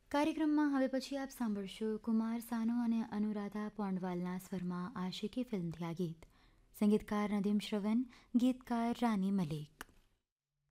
કાર્યક્રમમાં હવે પછી આપ સાંભળશો કુમાર સાનુ અને અનુરાધા પોંડવાલના સ્વરમાં આશિકી ફિલ્મથી આ ગીત. સંગીતકાર નદીમ શ્રવણ, ગીતકાર રાની મલિક.